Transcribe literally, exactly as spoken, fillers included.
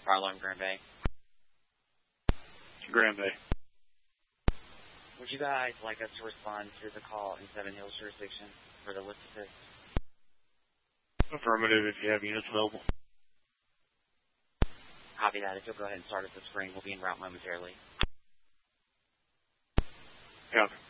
Fire alarm, Grand Bay. Grand Bay. Would you guys like us to respond to the call in Seven Hills jurisdiction for the lift assist? Affirmative if you have units available. Copy that. If you'll go ahead and start at the spring, we'll be en route momentarily. Copy.